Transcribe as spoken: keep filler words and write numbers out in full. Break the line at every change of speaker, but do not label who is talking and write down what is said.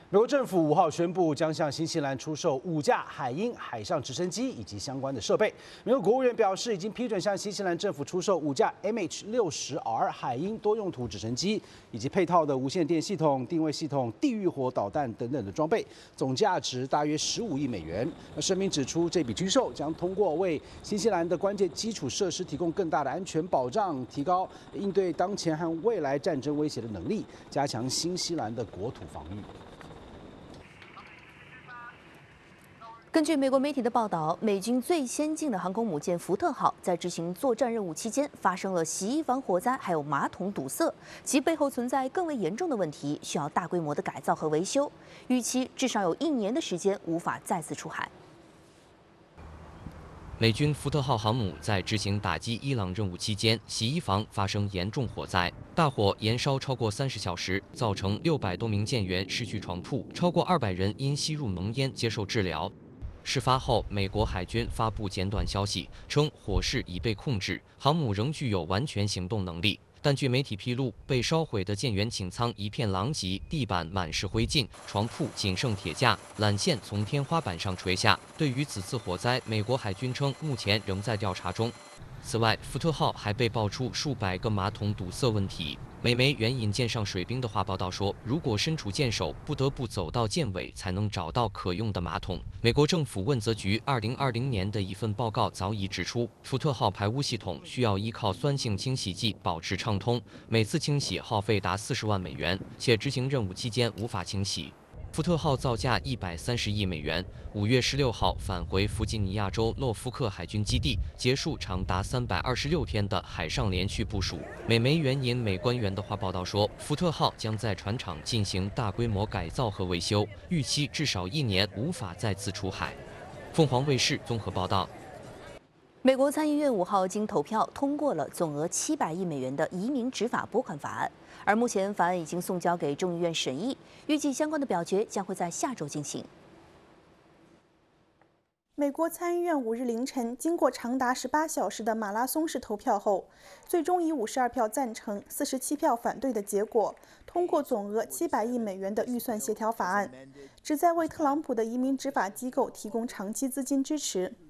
美国政府五号宣布，将向新西兰出售五架海鹰海上直升机以及相关的设备。美国国务院表示，已经批准向新西兰政府出售五架 M H 六十 R 海鹰多用途直升机，以及配套的无线电系统、定位系统、地狱火导弹等等的装备，总价值大约十五亿美元。那声明指出，这笔军售将通过为新西兰的关键基础设施提供更大的安全保障，提高应对当前和未来战争威胁的能力，加强新西兰的国土防御。
根据美国媒体的报道，美军最先进的航空母舰福特号在执行作战任务期间发生了洗衣房火灾，还有马桶堵塞，其背后存在更为严重的问题，需要大规模的改造和维修，预期至少有一年的时间无法再次出海。
美军福特号航母在执行打击伊朗任务期间，洗衣房发生严重火灾，大火延烧超过三十小时，造成六百多名舰员失去床铺，超过二百人因吸入浓烟接受治疗。事发后，美国海军发布简短消息，称火势已被控制，航母仍具有完全行动能力。 但据媒体披露，被烧毁的舰员寝舱一片狼藉，地板满是灰烬，床铺仅剩铁架，缆线从天花板上垂下。对于此次火灾，美国海军称目前仍在调查中。此外，福特号还被爆出数百个马桶堵塞问题。美媒援引舰上水兵的话报道说，如果身处舰首，不得不走到舰尾才能找到可用的马桶。美国政府问责局二零二零年的一份报告早已指出，福特号排污系统需要依靠酸性清洗剂保持畅通，每次清洗耗费达四十万美元，且执行任务期间无法清洗。 福特号造价一百三十亿美元，五月十六号返回弗吉尼亚州诺福克海军基地，结束长达三百二十六天的海上连续部署。美媒援引美官员的话报道说，福特号将在船厂进行大规模改造和维修，预期至少一年无法再次出海。凤凰卫视综合报道。
美国参议院五号经投票通过了总额七百亿美元的移民执法拨款法案，而目前法案已经送交给众议院审议，预计相关的表决将会在下周进行。
美国参议院五日凌晨经过长达十八小时的马拉松式投票后，最终以五十二票赞成、四十七票反对的结果，通过总额七百亿美元的预算协调法案，旨在为特朗普的移民执法机构提供长期资金支持。